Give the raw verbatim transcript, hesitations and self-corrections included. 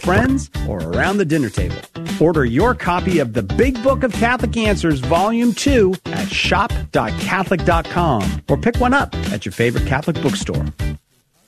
friends or around the dinner table. Order your copy of The Big Book of Catholic Answers, Volume two at shop dot catholic dot com or pick one up at your favorite Catholic bookstore.